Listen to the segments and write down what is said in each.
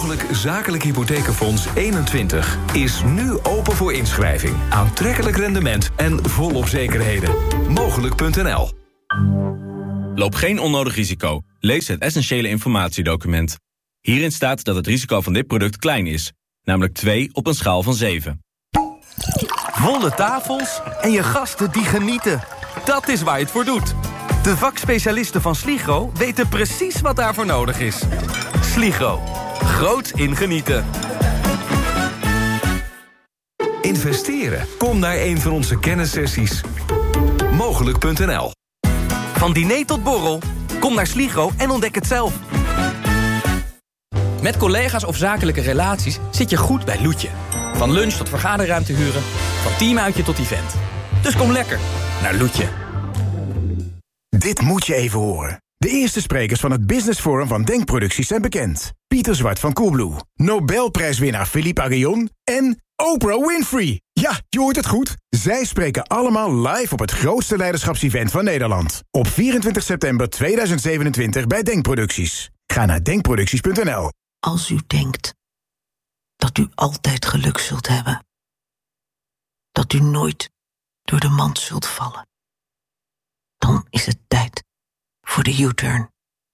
Mogelijk Zakelijk Hypothekenfonds 21 is nu open voor inschrijving. Aantrekkelijk rendement en volop zekerheden. Mogelijk.nl. Loop geen onnodig risico. Lees het essentiële informatiedocument. Hierin staat dat het risico van dit product klein is. Namelijk 2 op een schaal van 7. Volle tafels en je gasten die genieten. Dat is waar je het voor doet. De vakspecialisten van Sligro weten precies wat daarvoor nodig is. Sligro. Groots in genieten. Investeren? Kom naar een van onze kennissessies. Mogelijk.nl. Van diner tot borrel, kom naar Sligro en ontdek het zelf. Met collega's of zakelijke relaties zit je goed bij Loetje. Van lunch tot vergaderruimte huren, van teamuitje tot event. Dus kom lekker naar Loetje. Dit moet je even horen. De eerste sprekers van het Business Forum van Denkproducties zijn bekend. Pieter Zwart van Coolblue, Nobelprijswinnaar Philippe Aghion en Oprah Winfrey. Ja, je hoort het goed. Zij spreken allemaal live op het grootste leiderschapsevent van Nederland. Op 24 september 2027 bij Denkproducties. Ga naar denkproducties.nl. Als u denkt dat u altijd geluk zult hebben, dat u nooit door de mand zult vallen, dan is het tijd voor de U-turn.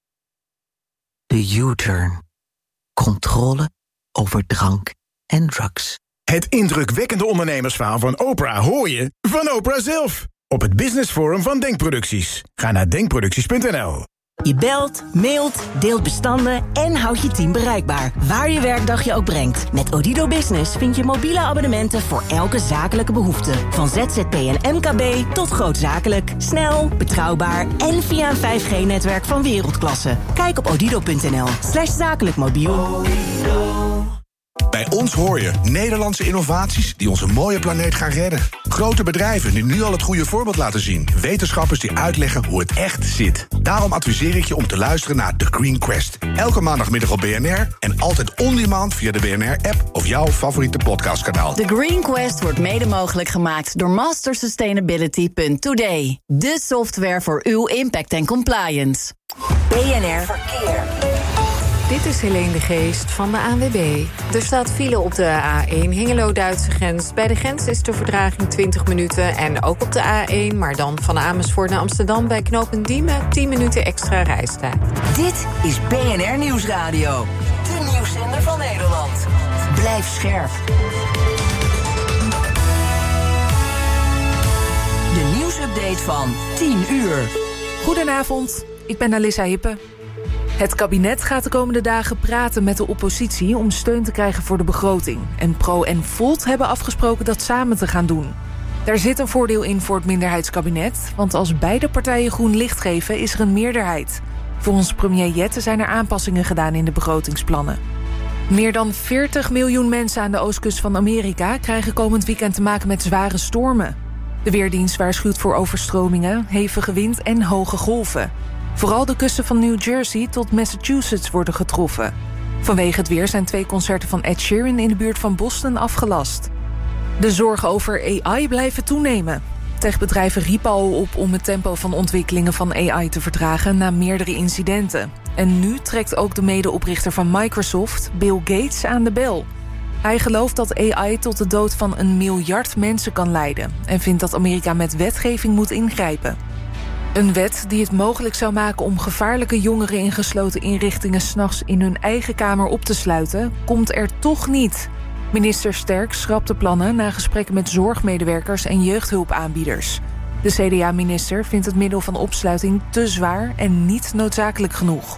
De U-turn. Controle over drank en drugs. Het indrukwekkende ondernemersverhaal van Oprah hoor je van Oprah zelf. Op het Business Forum van Denkproducties. Ga naar denkproducties.nl. Je belt, mailt, deelt bestanden en houdt je team bereikbaar. Waar je werkdag je ook brengt. Met Odido Business vind je mobiele abonnementen voor elke zakelijke behoefte. Van ZZP en MKB tot grootzakelijk. Snel, betrouwbaar en via een 5G-netwerk van wereldklasse. Kijk op odido.nl/zakelijkmobiel. Bij ons hoor je Nederlandse innovaties die onze mooie planeet gaan redden. Grote bedrijven die nu al het goede voorbeeld laten zien. Wetenschappers die uitleggen hoe het echt zit. Daarom adviseer ik je om te luisteren naar The Green Quest. Elke maandagmiddag op BNR en altijd on-demand via de BNR-app of jouw favoriete podcastkanaal. The Green Quest wordt mede mogelijk gemaakt door mastersustainability.today. De software voor uw impact en compliance. BNR Verkeer. Dit is Helene de Geest van de ANWB. Er staat file op de A1 Hengelo-Duitse grens. Bij de grens is de vertraging 20 minuten. En ook op de A1, maar dan van Amersfoort naar Amsterdam... bij knooppunt Diemen 10 minuten extra reistijd. Dit is BNR Nieuwsradio. De nieuwszender van Nederland. Blijf scherp. De nieuwsupdate van 10 uur. Goedenavond, ik ben Alissa Hippe. Het kabinet gaat de komende dagen praten met de oppositie om steun te krijgen voor de begroting. En Pro en Volt hebben afgesproken dat samen te gaan doen. Daar zit een voordeel in voor het minderheidskabinet, want als beide partijen groen licht geven is er een meerderheid. Volgens premier Jette zijn er aanpassingen gedaan in de begrotingsplannen. Meer dan 40 miljoen mensen aan de oostkust van Amerika krijgen komend weekend te maken met zware stormen. De Weerdienst waarschuwt voor overstromingen, hevige wind en hoge golven. Vooral de kusten van New Jersey tot Massachusetts worden getroffen. Vanwege het weer zijn 2 concerten van Ed Sheeran in de buurt van Boston afgelast. De zorgen over AI blijven toenemen. Techbedrijven riepen al op om het tempo van ontwikkelingen van AI te vertragen na meerdere incidenten. En nu trekt ook de medeoprichter van Microsoft, Bill Gates, aan de bel. Hij gelooft dat AI tot de dood van 1 miljard mensen kan leiden en vindt dat Amerika met wetgeving moet ingrijpen. Een wet die het mogelijk zou maken om gevaarlijke jongeren in gesloten inrichtingen 's nachts in hun eigen kamer op te sluiten, komt er toch niet. Minister Sterk schrapt de plannen na gesprekken met zorgmedewerkers en jeugdhulpaanbieders. De CDA-minister vindt het middel van opsluiting te zwaar en niet noodzakelijk genoeg.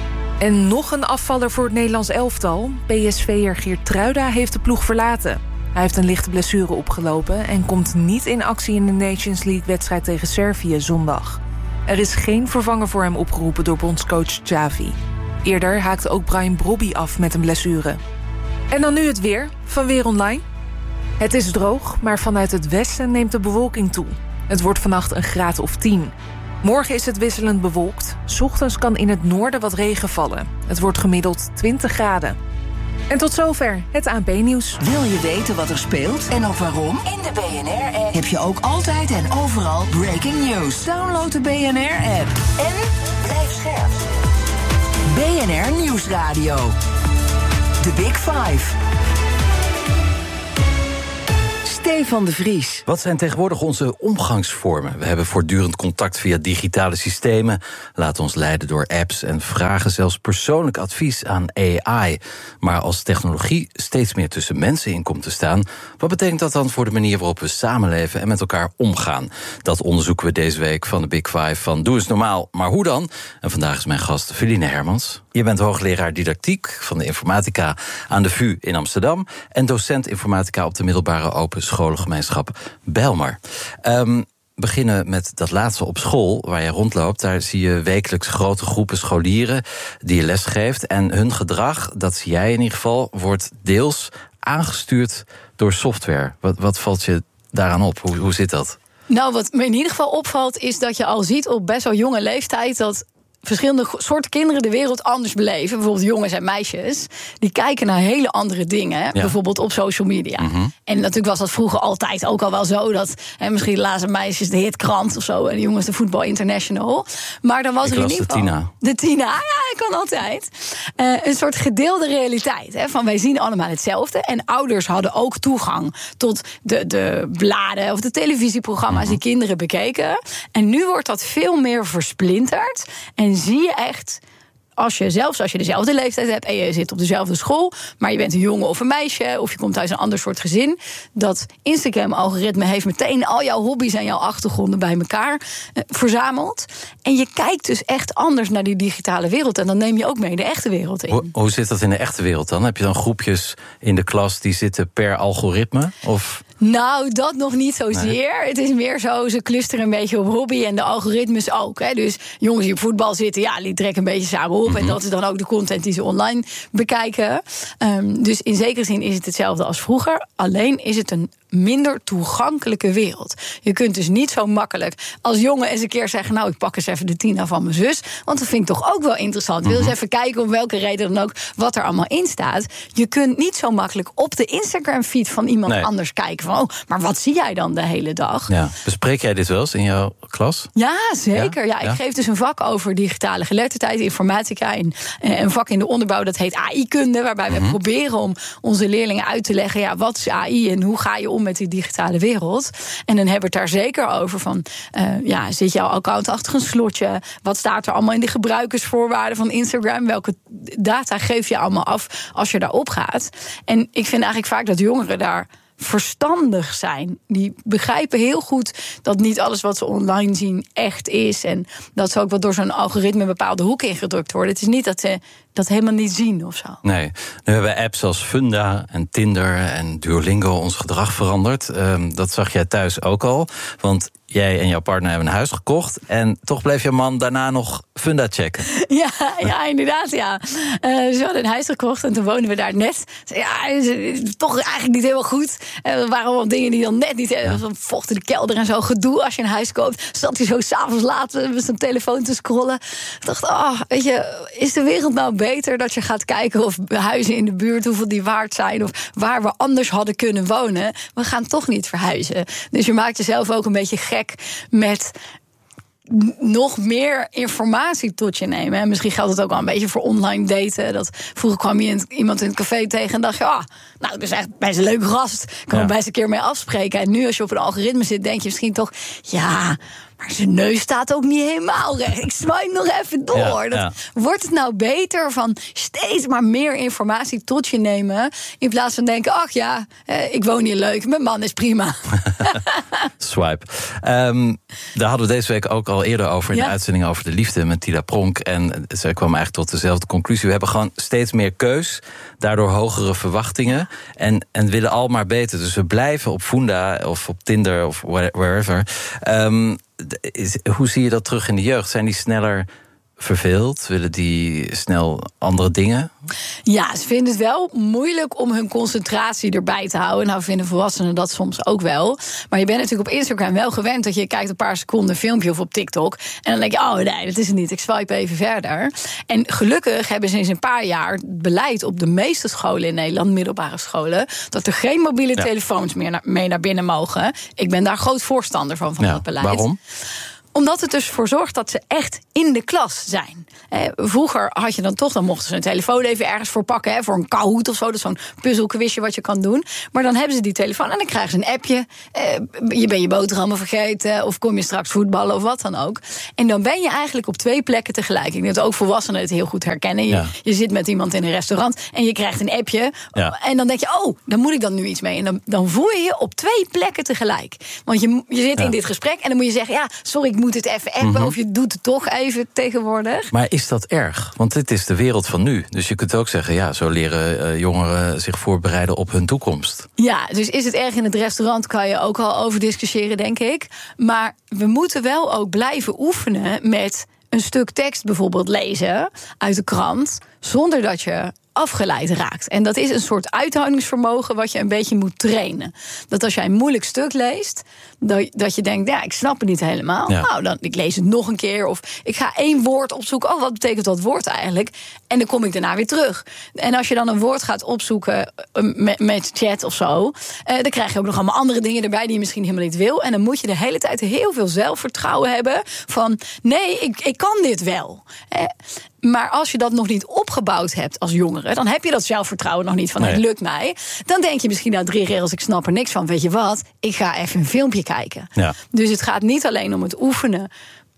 En nog een afvaller voor het Nederlands elftal. PSV'er Geertruida heeft de ploeg verlaten. Hij heeft een lichte blessure opgelopen en komt niet in actie in de Nations League-wedstrijd tegen Servië zondag. Er is geen vervanger voor hem opgeroepen door bondscoach Xavi. Eerder haakte ook Brian Brobby af met een blessure. En dan nu het weer van Weer Online. Het is droog, maar vanuit het westen neemt de bewolking toe. Het wordt vannacht een graad of 10. Morgen is het wisselend bewolkt. 's Ochtends kan in het noorden wat regen vallen. Het wordt gemiddeld 20 graden. En tot zover het ANP-nieuws. Wil je weten wat er speelt en ook waarom? In de BNR-app heb je ook altijd en overal breaking news. Download de BNR-app en blijf scherp. BNR Nieuwsradio. The Big Five. Stefan de Vries. Wat zijn tegenwoordig onze omgangsvormen? We hebben voortdurend contact via digitale systemen, laten ons leiden door apps en vragen zelfs persoonlijk advies aan AI. Maar als technologie steeds meer tussen mensen in komt te staan, wat betekent dat dan voor de manier waarop we samenleven en met elkaar omgaan? Dat onderzoeken we deze week van de Big Five van Doe eens Normaal, maar hoe dan? En vandaag is mijn gast Feline Hermans. Je bent hoogleraar didactiek van de informatica aan de VU in Amsterdam en docent informatica op de middelbare open scholengemeenschap Bijlmer. Beginnen met dat laatste op school, waar je rondloopt. Daar zie je wekelijks grote groepen scholieren die je lesgeeft. En hun gedrag, dat zie jij in ieder geval, wordt deels aangestuurd door software. Wat valt je daaraan op? Hoe zit dat? Nou, wat me in ieder geval opvalt, is dat je al ziet op best wel jonge leeftijd dat verschillende soorten kinderen de wereld anders beleven. Bijvoorbeeld jongens en meisjes. Die kijken naar hele andere dingen. Ja. Bijvoorbeeld op social media. Mm-hmm. En natuurlijk was dat vroeger altijd ook al wel zo. Dat misschien lazen meisjes de Hitkrant of zo. En de jongens de Voetbal International. Maar dan was er in ieder geval de Tina. Ja, kan altijd. Een soort gedeelde realiteit. Hè, van wij zien allemaal hetzelfde. En ouders hadden ook toegang tot de bladen of de televisieprogramma's die kinderen bekeken. En nu wordt dat veel meer versplinterd. En zie je echt, als je dezelfde leeftijd hebt en je zit op dezelfde school, maar je bent een jongen of een meisje, of je komt uit een ander soort gezin, dat Instagram-algoritme heeft meteen al jouw hobby's en jouw achtergronden bij elkaar verzameld. En je kijkt dus echt anders naar die digitale wereld. En dan neem je ook mee de echte wereld in. Hoe zit dat in de echte wereld dan? Heb je dan groepjes in de klas die zitten per algoritme? Of? Nou, dat nog niet zozeer. Nee. Het is meer zo, ze clusteren een beetje op hobby en de algoritmes ook. Hè. Dus jongens die op voetbal zitten, ja, die trekken een beetje samen op. Mm-hmm. En dat is dan ook de content die ze online bekijken. Dus in zekere zin is het hetzelfde als vroeger. Alleen is het een minder toegankelijke wereld. Je kunt dus niet zo makkelijk als jongen eens een keer zeggen, nou, ik pak eens even de Tina van mijn zus. Want dat vind ik toch ook wel interessant. Mm-hmm. Wil eens even kijken om welke reden dan ook wat er allemaal in staat. Je kunt niet zo makkelijk op de Instagram-feed van iemand anders kijken. Van, oh, maar wat zie jij dan de hele dag? Ja. Bespreek jij dit wel eens in jouw klas? Ja, zeker. Ja, ik geef dus een vak over digitale geletterdheid, informatica. Een vak in de onderbouw, dat heet AI-kunde. Waarbij we proberen om onze leerlingen uit te leggen, ja, wat is AI en hoe ga je om met die digitale wereld? En dan hebben we het daar zeker over van, zit jouw account achter een slotje? Wat staat er allemaal in de gebruikersvoorwaarden van Instagram? Welke data geef je allemaal af als je daarop gaat? En ik vind eigenlijk vaak dat jongeren daar verstandig zijn. Die begrijpen heel goed dat niet alles wat ze online zien echt is. En dat ze ook wel door zo'n algoritme een bepaalde hoek ingedrukt worden. Het is niet dat ze dat helemaal niet zien of zo. Nee. Nu hebben apps als Funda en Tinder en Duolingo ons gedrag veranderd. Dat zag jij thuis ook al. Want jij en jouw partner hebben een huis gekocht. En toch bleef je man daarna nog Funda checken. Ja, inderdaad, ja. Dus we hadden een huis gekocht en toen woonden we daar net. Ja, toch eigenlijk niet helemaal goed. Er waren wel dingen die dan net niet... Zo'n vocht in de kelder en zo gedoe als je een huis koopt. Zat hij zo 's avonds laat met zijn telefoon te scrollen. Ik dacht, weet je, is de wereld nou beter dat je gaat kijken of huizen in de buurt, hoeveel die waard zijn, of waar we anders hadden kunnen wonen? We gaan toch niet verhuizen. Dus je maakt jezelf ook een beetje gek met nog meer informatie tot je nemen. En misschien geldt het ook wel een beetje voor online daten. Dat vroeger kwam je iemand in het café tegen en dacht je, nou, dat is echt best een leuke gast. Ik kan er best een keer mee afspreken. En nu als je op een algoritme zit, denk je misschien toch, ja, maar zijn neus staat ook niet helemaal recht. Ik swipe nog even door. Wordt het nou beter van steeds maar meer informatie tot je nemen, in plaats van denken, ach ja, ik woon hier leuk, mijn man is prima. Swipe. Daar hadden we deze week ook al eerder over in de uitzending over de liefde met Tila Pronk. En zij kwam eigenlijk tot dezelfde conclusie. We hebben gewoon steeds meer keus, daardoor hogere verwachtingen en willen al maar beter. Dus we blijven op Funda of op Tinder of wherever. Hoe zie je dat terug in de jeugd? Zijn die sneller verveeld? Willen die snel andere dingen? Ja, ze vinden het wel moeilijk om hun concentratie erbij te houden. Nou, vinden volwassenen dat soms ook wel. Maar je bent natuurlijk op Instagram wel gewend dat je kijkt een paar seconden een filmpje of op TikTok. En dan denk je, oh nee, dat is het niet. Ik swipe even verder. En gelukkig hebben ze sinds een paar jaar beleid op de meeste scholen in Nederland, middelbare scholen, dat er geen mobiele telefoons meer mee naar binnen mogen. Ik ben daar groot voorstander van dat beleid. Waarom? Omdat het dus voor zorgt dat ze echt in de klas zijn. Vroeger had je dan mochten ze een telefoon even ergens voor pakken. Voor een Kahoot of zo, dat is zo'n puzzelquizje wat je kan doen. Maar dan hebben ze die telefoon en dan krijgen ze een appje. Je bent je boterhammen vergeten of kom je straks voetballen of wat dan ook. En dan ben je eigenlijk op 2 plekken tegelijk. Ik denk dat ook volwassenen het heel goed herkennen. Je zit met iemand in een restaurant en je krijgt een appje. Ja. En dan denk je, dan moet ik dan nu iets mee. En dan voel je je op 2 plekken tegelijk. Want je zit in dit gesprek en dan moet je zeggen, sorry, ik moet het even appen. Of je doet het toch even tegenwoordig. Maar is dat erg? Want dit is de wereld van nu. Dus je kunt ook zeggen, zo leren jongeren zich voorbereiden op hun toekomst. Ja, dus is het erg in het restaurant, kan je ook al over discussiëren, denk ik. Maar we moeten wel ook blijven oefenen met een stuk tekst bijvoorbeeld lezen uit de krant, zonder dat je afgeleid raakt. En dat is een soort uithoudingsvermogen wat je een beetje moet trainen. Dat als jij een moeilijk stuk leest, dat je denkt, ik snap het niet helemaal. Ja. Nou, dan ik lees het nog een keer. Of ik ga 1 woord opzoeken. Wat betekent dat woord eigenlijk? En dan kom ik daarna weer terug. En als je dan een woord gaat opzoeken met chat of zo, dan krijg je ook nog allemaal andere dingen erbij die je misschien helemaal niet wil. En dan moet je de hele tijd heel veel zelfvertrouwen hebben van, nee, ik kan dit wel. Maar als je dat nog niet opgebouwd hebt als jongere, dan heb je dat zelfvertrouwen nog niet van, het lukt mij. Dan denk je misschien na 3 regels, ik snap er niks van. Weet je wat, ik ga even een filmpje kijken. Ja. Dus het gaat niet alleen om het oefenen,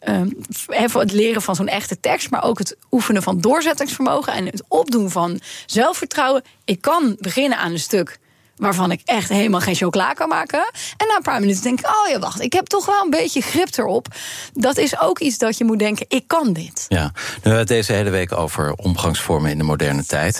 voor het leren van zo'n echte tekst, maar ook het oefenen van doorzettingsvermogen en het opdoen van zelfvertrouwen. Ik kan beginnen aan een stuk waarvan ik echt helemaal geen chocola kan maken. En na een paar minuten denk ik, wacht, ik heb toch wel een beetje grip erop. Dat is ook iets dat je moet denken, ik kan dit. Ja, nu hebben we het deze hele week over omgangsvormen in de moderne tijd.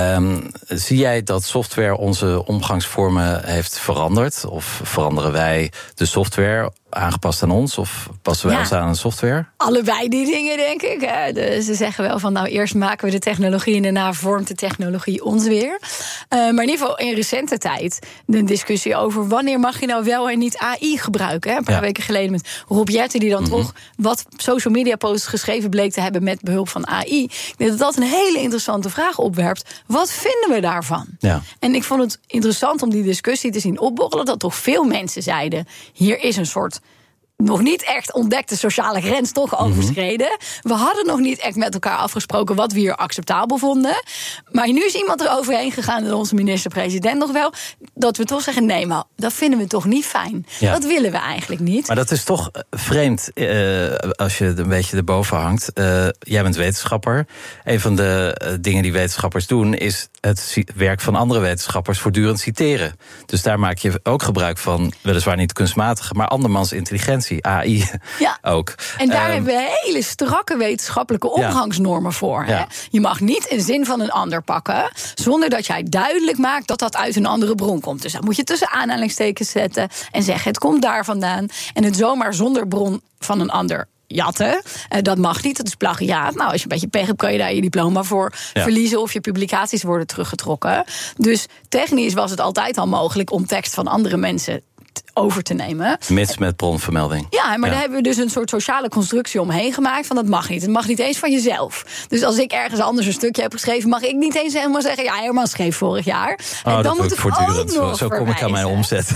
Zie jij dat software onze omgangsvormen heeft veranderd? Of veranderen wij de software aangepast aan ons? Of passen wij ons aan de software? Allebei die dingen, denk ik. Dus ze zeggen wel van, eerst maken we de technologie en daarna vormt de technologie ons weer. Maar in ieder geval in recente tijd de discussie over wanneer mag je nou wel en niet AI gebruiken. Een paar weken geleden met Rob Jetten, die dan toch wat social media posts geschreven bleek te hebben met behulp van AI. Ik denk dat een hele interessante vraag opwerpt. Wat vinden we daarvan? Ja. En ik vond het interessant om die discussie te zien opborrelen, dat toch veel mensen zeiden, hier is een soort nog niet echt ontdekte sociale grens toch overschreden. We hadden nog niet echt met elkaar afgesproken wat we hier acceptabel vonden. Maar nu is iemand er overheen gegaan, en onze minister-president nog wel, dat we toch zeggen, nee, maar dat vinden we toch niet fijn. Ja. Dat willen we eigenlijk niet. Maar dat is toch vreemd als je een beetje erboven hangt. Jij bent wetenschapper. Een van de dingen die wetenschappers doen is het werk van andere wetenschappers voortdurend citeren. Dus daar maak je ook gebruik van, weliswaar niet kunstmatige, maar andermans intelligentie. AI ook. En daar hebben we hele strakke wetenschappelijke omgangsnormen voor. Ja. Hè? Je mag niet een zin van een ander pakken zonder dat jij duidelijk maakt dat dat uit een andere bron komt. Dus dat moet je tussen aanhalingstekens zetten en zeggen, het komt daar vandaan. En het zomaar zonder bron van een ander jatten, dat mag niet, dat is plagiaat. Nou, als je een beetje pech hebt, kan je daar je diploma voor verliezen of je publicaties worden teruggetrokken. Dus technisch was het altijd al mogelijk om tekst van andere mensen over te nemen. Mits met bronvermelding. Ja, maar daar hebben we dus een soort sociale constructie omheen gemaakt van dat mag niet. Het mag niet eens van jezelf. Dus als ik ergens anders een stukje heb geschreven, mag ik niet eens helemaal zeggen, Herman schreef vorig jaar. En dan moet ik voortdurend ook nog zo kom ik aan mijn omzet.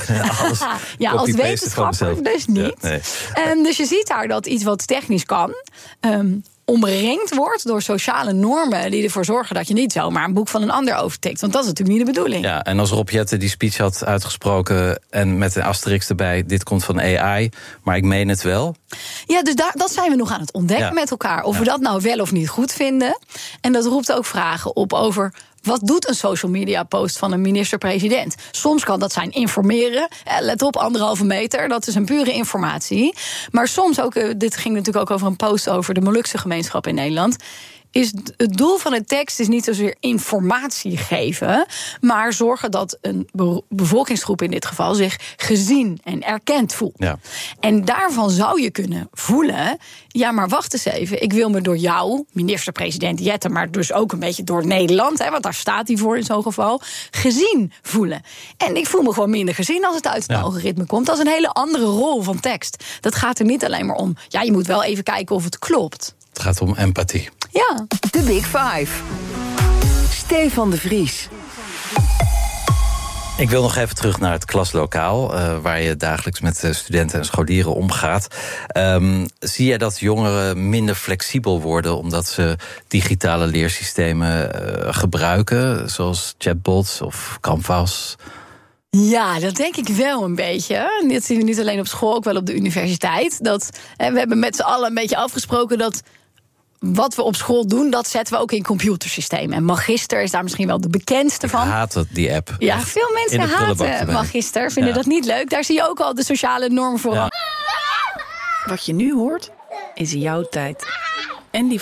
Als wetenschapper dus niet. Ja, nee. Dus je ziet daar dat iets wat technisch kan, omringd wordt door sociale normen die ervoor zorgen dat je niet zomaar een boek van een ander overtikt. Want dat is natuurlijk niet de bedoeling. Ja, en als Rob Jetten die speech had uitgesproken en met een asterix erbij, dit komt van AI, maar ik meen het wel. Ja, dus dat zijn we nog aan het ontdekken met elkaar. Of we dat nou wel of niet goed vinden. En dat roept ook vragen op over, wat doet een social media post van een minister-president? Soms kan dat zijn informeren. Let op, 1,5 meter. Dat is een pure informatie. Maar soms ook, dit ging natuurlijk ook over een post over de Molukse gemeenschap in Nederland, is het doel van de tekst is niet zozeer informatie geven, maar zorgen dat een bevolkingsgroep in dit geval zich gezien en erkend voelt. Ja. En daarvan zou je kunnen voelen, ja, maar wacht eens even, ik wil me door jou, minister-president Jetten, maar dus ook een beetje door Nederland, want daar staat hij voor in zo'n geval, gezien voelen. En ik voel me gewoon minder gezien als het uit het algoritme komt. Dat is een hele andere rol van tekst. Dat gaat er niet alleen maar om, ja, je moet wel even kijken of het klopt. Het gaat om empathie. Ja. De Big Five. Stefan de Vries. Ik wil nog even terug naar het klaslokaal, waar je dagelijks met studenten en scholieren omgaat. Zie jij dat jongeren minder flexibel worden omdat ze digitale leersystemen gebruiken, zoals chatbots of Canvas? Ja, dat denk ik wel een beetje. Dat zien we niet alleen op school, ook wel op de universiteit. We hebben met z'n allen een beetje afgesproken dat wat we op school doen, dat zetten we ook in computersystemen. En Magister is daar misschien wel de bekendste van. Ik haat die app. Ja, veel mensen haten Magister, vinden dat niet leuk. Daar zie je ook al de sociale norm voor. Wat je nu hoort, is jouw tijd. En die